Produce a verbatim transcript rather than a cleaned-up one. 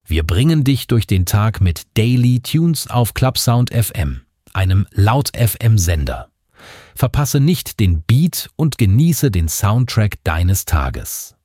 Wir bringen dich durch den Tag mit Daily Tunes auf Clubsound F M, einem Laut-F M-Sender. Verpasse nicht den Beat und genieße den Soundtrack deines Tages.